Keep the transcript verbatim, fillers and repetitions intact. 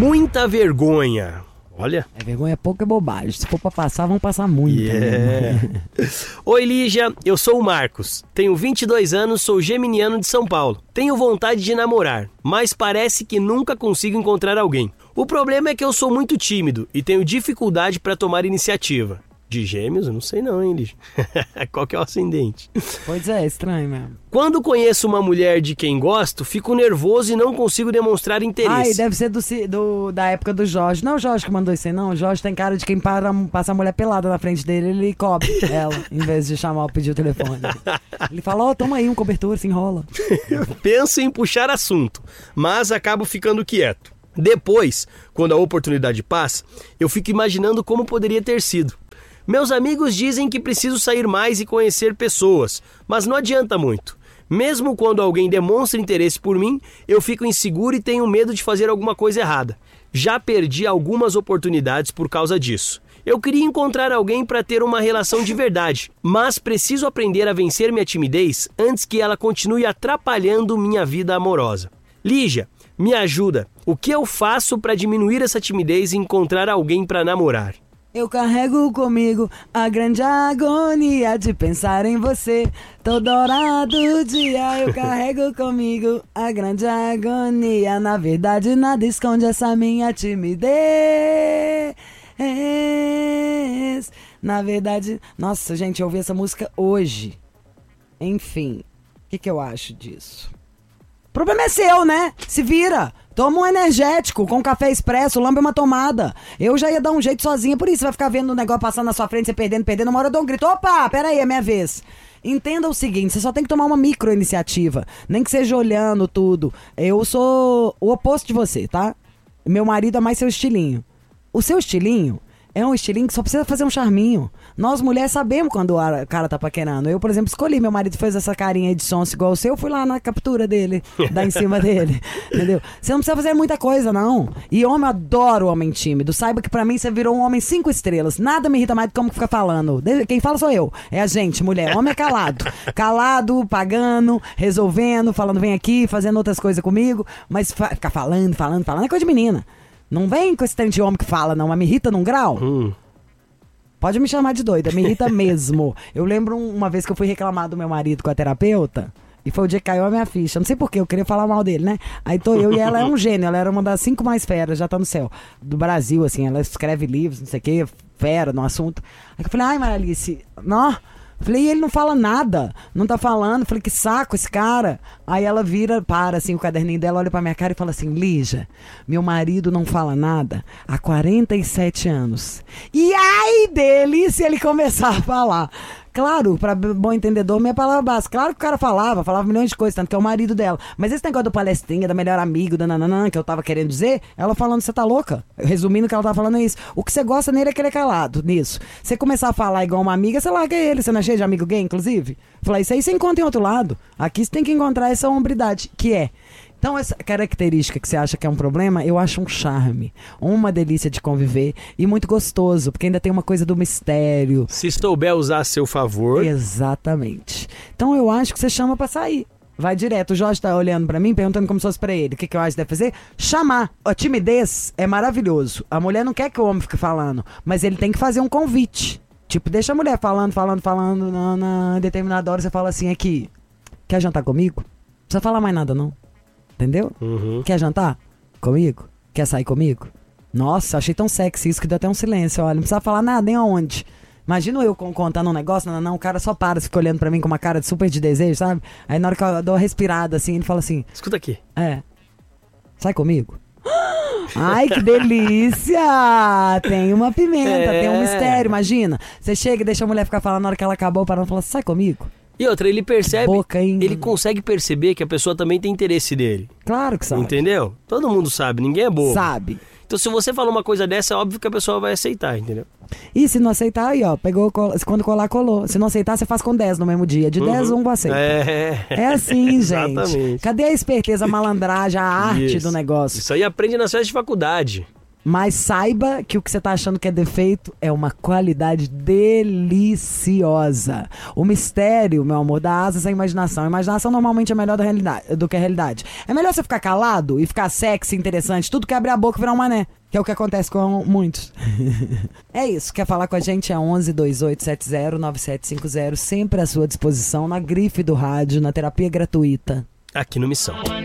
muita vergonha. Olha. É vergonha pouca é bobagem. Se for pra passar, vão passar muito. Yeah. Né? Oi, Lígia. Eu sou o Marcos. Tenho vinte e dois anos, sou geminiano de São Paulo. Tenho vontade de namorar, mas parece que nunca consigo encontrar alguém. O problema é que eu sou muito tímido e tenho dificuldade para tomar iniciativa. De gêmeos? Eu não sei não, hein, Lígia? Qual que é o ascendente? Pois é, estranho mesmo. Quando conheço uma mulher de quem gosto, fico nervoso e não consigo demonstrar interesse. Ai, deve ser do, do, da época do Jorge. Não é o Jorge que mandou isso aí, não. O Jorge tem cara de quem para, passa a mulher pelada na frente dele, ele cobre ela, em vez de chamar ou pedir o telefone. Ele fala, ó, oh, toma aí um cobertor, se enrola. Penso em puxar assunto, mas acabo ficando quieto. Depois, quando a oportunidade passa, eu fico imaginando como poderia ter sido. Meus amigos dizem que preciso sair mais e conhecer pessoas, mas não adianta muito. Mesmo quando alguém demonstra interesse por mim, eu fico inseguro e tenho medo de fazer alguma coisa errada. Já perdi algumas oportunidades por causa disso. Eu queria encontrar alguém para ter uma relação de verdade, mas preciso aprender a vencer minha timidez antes que ela continue atrapalhando minha vida amorosa. Lígia, me ajuda. O que eu faço para diminuir essa timidez e encontrar alguém para namorar? Eu carrego comigo a grande agonia de pensar em você. Toda hora do dia eu carrego comigo a grande agonia. Na verdade nada esconde essa minha timidez. Na verdade... Nossa, gente, eu ouvi essa música hoje. Enfim, o que, que eu acho disso? O problema é seu, né? Se vira. Toma um energético com café expresso, lambe uma tomada. Eu já ia dar um jeito sozinha, por isso você vai ficar vendo o negócio passando na sua frente, você perdendo, perdendo. Uma hora eu dou um grito, opa, peraí, é minha vez. Entenda o seguinte, você só tem que tomar uma micro iniciativa, nem que seja olhando tudo. Eu sou o oposto de você, tá? Meu marido é mais seu estilinho. O seu estilinho é um estilinho que só precisa fazer um charminho. Nós mulheres sabemos quando o cara tá paquerando. Eu, por exemplo, escolhi, meu marido fez essa carinha de sonso igual o seu, eu fui lá na captura dele, dar em cima dele, entendeu? Você não precisa fazer muita coisa, não. E homem, eu adoro homem tímido. Saiba que pra mim você virou um homem cinco estrelas. Nada me irrita mais do que como fica falando. Quem fala sou eu, é a gente, mulher. Homem é calado. Calado, pagando, resolvendo, falando vem aqui, fazendo outras coisas comigo, mas fa- ficar falando, falando, falando é coisa de menina. Não vem com esse trem de homem que fala, não, mas me irrita num grau. Hum. Pode me chamar de doida, me irrita mesmo. Eu lembro uma vez que eu fui reclamar do meu marido com a terapeuta, e foi o dia que caiu a minha ficha. Não sei porquê, eu queria falar mal dele, né? Aí tô eu e ela é um gênio, ela era uma das cinco mais feras, já tá no céu, do Brasil, assim, ela escreve livros, não sei o quê, fera no assunto. Aí eu falei, ai, Maria Alice, não... Falei, ele não fala nada, não tá falando. Falei, que saco esse cara. Aí ela vira, para assim, o caderninho dela, olha pra minha cara e fala assim, Lígia, meu marido não fala nada há quarenta e sete anos. E ai dele se ele começar a falar. Claro, pra bom entendedor, minha palavra básica. Claro que o cara falava, falava milhões de coisas, tanto que é o marido dela. Mas esse negócio do palestrinha, da melhor amigo, da nananã, que eu tava querendo dizer, ela falando, você tá louca? Resumindo o que ela tava falando é isso. O que você gosta nele é querer calado, nisso. Você começar a falar igual uma amiga, você larga ele. Você não é cheio de amigo gay, inclusive? Falar, isso aí você encontra em outro lado. Aqui você tem que encontrar essa hombridade, que é... Então, essa característica que você acha que é um problema, eu acho um charme, uma delícia de conviver e muito gostoso, porque ainda tem uma coisa do mistério. Se souber usar a seu favor. Exatamente. Então, eu acho que você chama pra sair. Vai direto. O Jorge tá olhando pra mim, perguntando como se fosse pra ele. O que, que eu acho que deve fazer? Chamar. A timidez é maravilhoso. A mulher não quer que o homem fique falando, mas ele tem que fazer um convite. Tipo, deixa a mulher falando, falando, falando, na, na determinada hora você fala assim, aqui, quer jantar comigo? Não precisa falar mais nada, não. Entendeu? Uhum. Quer jantar comigo? Quer sair comigo? Nossa, achei tão sexy isso que deu até um silêncio. Olha, não precisa falar nada, nem aonde. Imagina eu contando um negócio, não, não, o cara só para, fica olhando pra mim com uma cara de super de desejo, sabe? Aí na hora que eu dou uma respirada, assim, ele fala assim... Escuta aqui. É. Sai comigo? Ai, que delícia! Tem uma pimenta, é. Tem um mistério, imagina. Você chega e deixa a mulher ficar falando na hora que ela acabou, parando e fala, sai comigo? E outra, ele percebe, Boca, hein? ele consegue perceber que a pessoa também tem interesse nele. Claro que sabe. Entendeu? Todo mundo sabe, ninguém é bobo. Sabe. Então se você falar uma coisa dessa, é óbvio que a pessoa vai aceitar, entendeu? E se não aceitar, aí ó, pegou, cola, quando colar, colou. Se não aceitar, você faz com dez no mesmo dia. De dez, uhum. um você aceita. É, é assim, gente. Exatamente. Cadê a esperteza, a malandragem, a arte Isso. do negócio? Isso aí aprende nas festas de faculdade. Mas saiba que o que você tá achando que é defeito é uma qualidade deliciosa. O mistério, meu amor, dá asas à imaginação. A imaginação normalmente é melhor da realidade, do que a realidade. É melhor você ficar calado e ficar sexy, interessante, tudo que abre a boca e virar um mané. Que é o que acontece com muitos. É isso. Quer falar com a gente? É onze, dois oito sete zero, nove sete cinco zero. Sempre à sua disposição, na grife do rádio, na terapia gratuita. Aqui no Missão.